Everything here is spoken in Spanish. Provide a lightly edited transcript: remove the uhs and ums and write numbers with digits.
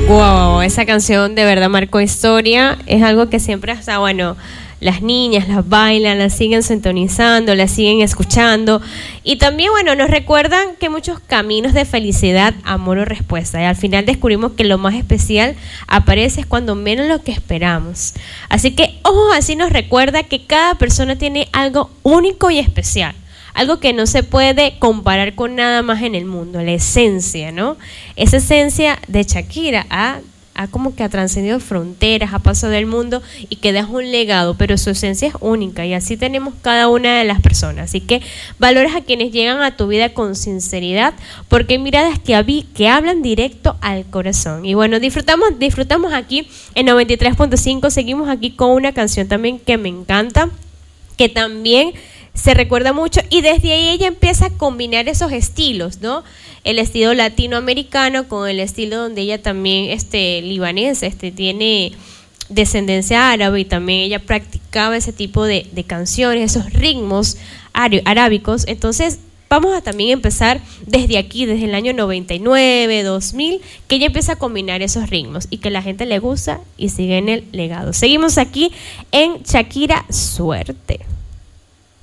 Wow, esa canción de verdad marcó historia. Es algo que siempre hasta, bueno, las niñas las bailan, las siguen sintonizando, las siguen escuchando. Y también, bueno, nos recuerdan que muchos caminos de felicidad, amor o respuesta. Y al final descubrimos que lo más especial aparece cuando menos lo que esperamos. Así que, ojo, así nos recuerda que cada persona tiene algo único y especial. Algo que no se puede comparar con nada más en el mundo, la esencia, ¿no? Esa esencia de Shakira ha como que ha trascendido fronteras, ha pasado del mundo y que deja un legado, pero su esencia es única y así tenemos cada una de las personas. Así que valores a quienes llegan a tu vida con sinceridad, porque hay miradas que hablan directo al corazón. Y bueno, disfrutamos aquí en 93.5, seguimos aquí con una canción también que me encanta, que también se recuerda mucho y desde ahí ella empieza a combinar esos estilos, ¿no? El estilo latinoamericano con el estilo donde ella también libanesa, tiene descendencia árabe y también ella practicaba ese tipo de canciones, esos ritmos arábicos. Entonces vamos a también empezar desde aquí, desde el año 99, 2000, que ella empieza a combinar esos ritmos y que la gente le gusta y sigue en el legado. Seguimos aquí en Shakira, suerte.